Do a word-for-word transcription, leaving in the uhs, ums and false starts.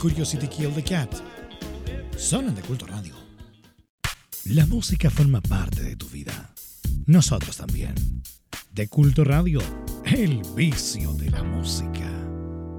Curiosity Killed the Cat. Sonan de Culto Radio. La música forma parte de tu vida. Nosotros también. De Culto Radio, el vicio de la música.